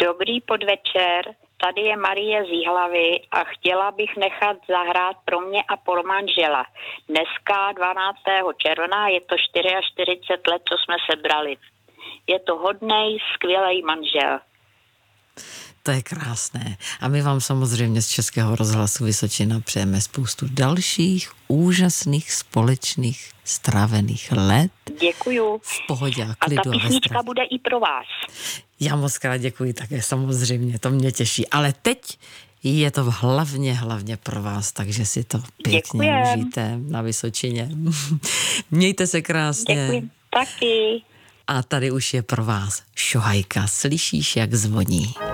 Dobrý podvečer, tady je Marie z Jihlavy a chtěla bych nechat zahrát pro mě a pro manžela. Dneska 12. června, je to 44 let, co jsme se brali. Je to hodnej, skvělej manžel. To je krásné. A my vám samozřejmě z Českého rozhlasu Vysočina přejeme spoustu dalších úžasných společných strávených let. Děkuju. V pohodě a klidu. A ta písnička bude i pro vás. Já moc krát děkuji také, samozřejmě, to mě těší. Ale teď je to hlavně pro vás, takže si to pěkně užijte na Vysočině. Mějte se krásně. Děkuji, taky. A tady už je pro vás Šohajka. Slyšíš, jak zvoní?